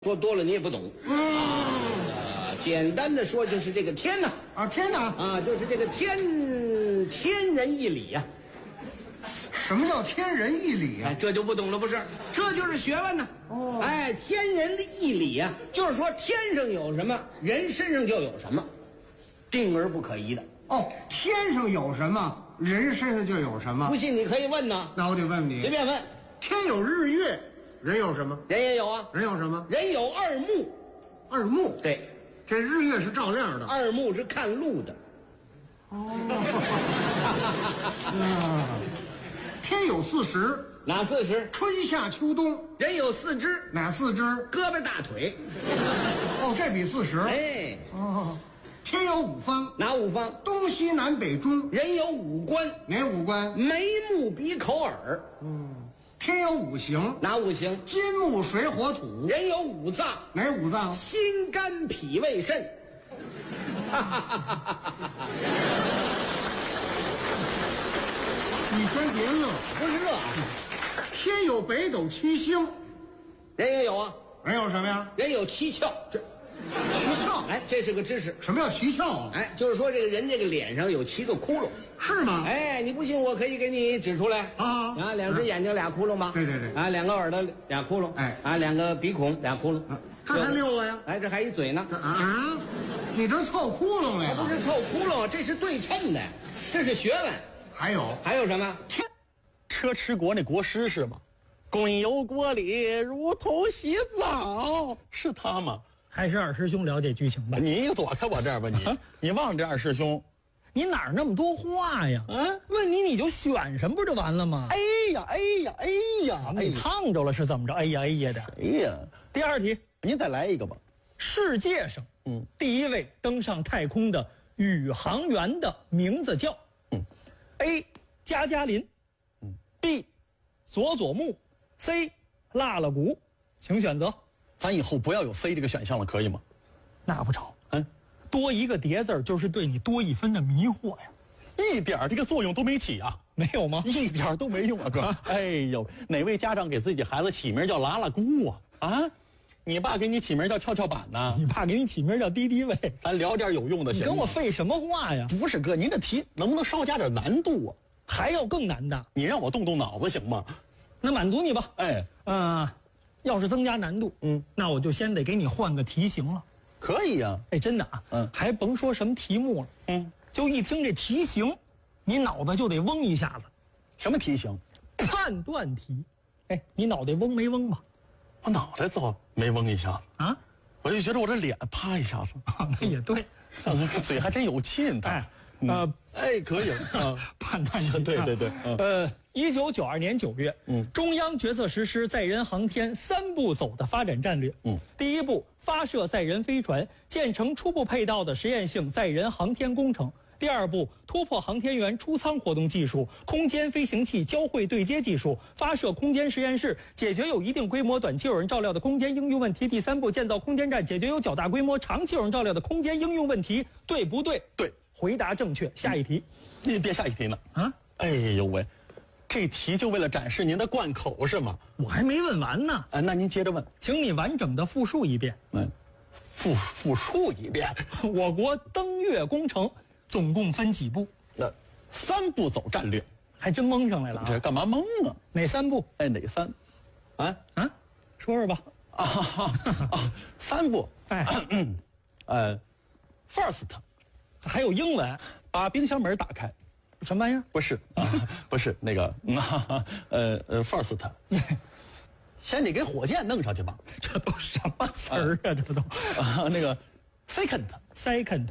说多了你也不懂。简单的说就是这个天呐， 天呐， 就是这个天人一理呀。 什么叫天人一理啊？ 这就不懂了，不是？这就是学问呢。天人一理呀，就是说天上有什么，人身上就有什么，定而不可移的。 天上有什么，人身上就有什么。 不信你可以问呢。 那我得问你， 随便问。 天有日月，人有什么？ 人也有啊。 人有什么？ 人有二目。 二目？ 对， 这日月是照亮的， 二目是看路的。 天有40， 哪40？ 春夏秋冬。 人有4肢， 哪4肢？ 胳膊大腿。 这比40。天有5方， 哪5方？ 东西南北中。 人有5官， 哪5官？ 眉目鼻口耳。 天有5行， 哪5行？ 金木水火土。 人有5脏， 哪5脏？ 心肝脾胃肾。 你先别乐， 不是乐。 天有北斗7星， 人也有啊。 人有什么呀？ 人有7窍。 7窍？ 这是个知识。 什么叫7窍啊？ 就是说这个人这个脸上有7个窟窿。 是吗？ 你不信我可以给你指出来。2只眼睛俩窟窿吧。 对。 2个耳朵俩窟窿。2个鼻孔俩窟窿。 这还6个呀？ 这还一嘴呢。 你这凑窟窿来了？ 不是凑窟窿，这是对称的，这是学问。还有什么？ 车迟国那国师是吗？公有国礼，如同洗澡，是他吗？ 还是二师兄了解剧情吧？ 你躲开我这儿吧，你忘了这二师兄？ 你哪儿那么多话呀？问你就选什么不就完了吗？ 哎呀， 你烫着了是怎么着？哎呀的。第二题， 您再来一个吧。 世界上，第一位登上太空的宇航员的名字叫，A. 加加林，B. 佐佐木，C. 拉拉古，请选择。 咱以后不要有 C 这个选项了，可以吗？ 那不成，多一个叠字就是对你多1分的迷惑呀， 一点这个作用都没起啊。 没有吗？ 一点都没用啊，哥。哎呦，哪位家长给自己孩子起名叫拉拉姑啊？你爸给你起名叫跷跷板呢？ 你爸给你起名叫敌敌畏。 咱聊点有用的行吗？ 你跟我废什么话呀？ 不是哥，您这题能不能稍加点难度啊？ 还要更难的？ 你让我动动脑子行吗？ 那满足你吧。要是增加难度，那我就先得给你换个题型了。 可以呀。 真的还甭说什么题目了，就一听这题型，你脑子就得嗡一下子。 什么题型？ 判断题。你脑袋嗡没嗡吧？ 我脑袋早没嗡一下子啊， 我就觉得我这脸啪一下子。 那也对， 嘴还真有劲的。可以了。 判断题。 对。 1992年9月，中央决策实施载人航天3步走的发展战略。第1步，发射载人飞船，建成初步配套的实验性载人航天工程。第2步，突破航天员出舱活动技术，空间飞行器交会对接技术，发射空间实验室，解决有一定规模短期有人照料的空间应用问题。第3步，建造空间站，解决有较大规模长期有人照料的空间应用问题。对不对？ 对， 回答正确。下一题。 你别下一题呢。哎呦喂，这题就为了展示您的贯口是吗？ 我还没问完呢。 那您接着问， 请你完整的复述一遍。 复述一遍。 我国登月工程总共分几步 ？3步走战略。 还真蒙上来了。 这干嘛蒙啊？ 哪3步？ 哪3？ 说说吧。 3步。first。 还有英文。 把冰箱门打开。 什么玩意儿？ 不是，不是那个，first。先得给火箭弄上去吧。 这都什么词儿啊？这都那个 second。 second。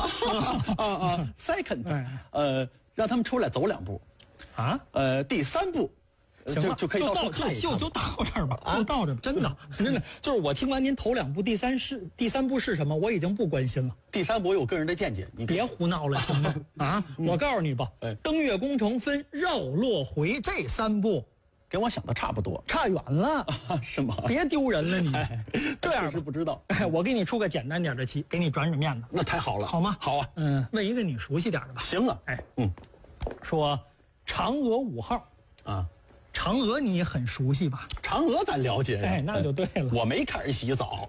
让他们出来走2步。第3步。就可以到处看一看。 就到这儿吧，就到这儿。真的，就是我听完您头2步，第3步是什么？我已经不关心了。 第3步我有个人的见解，你别胡闹了，行吗？我告诉你吧，登月工程分绕、落、回这3步， 跟我想的差不多， 差远了。 是吗？ 别丢人了你。这样是不知道。 我给你出个简单点的题，给你转面子。 那太好了， 好吗？ 好啊。 问一个你熟悉点的吧。 行啊。 说嫦娥5号嫦娥你很熟悉吧？ 嫦娥咱了解呀。 哎，那就对了。 我没开始洗澡。